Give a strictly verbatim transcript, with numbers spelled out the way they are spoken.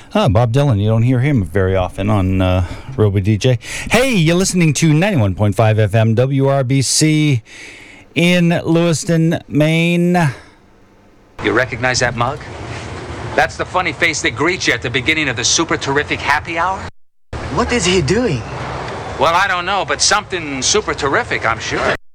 Ah, Bob Dylan, you don't hear him very often on uh, Robo D J. Hey, you're listening to ninety-one point five F M W R B C in Lewiston, Maine. You recognize that mug? That's the funny face that greets you at the beginning of the super terrific happy hour. What is he doing? Well, I don't know, but something super terrific, I'm sure.